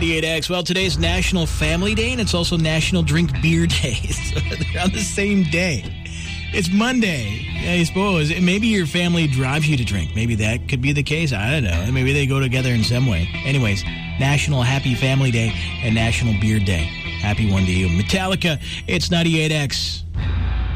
98X. Well, today's National Family Day, and it's also National Drink Beer Day. So they're on the same day. It's Monday, I suppose. Maybe your family drives you to drink. Maybe that could be the case. I don't know. Maybe they go together in some way. Anyways, National Happy Family Day and National Beer Day. Happy one to you. Metallica, it's 98X.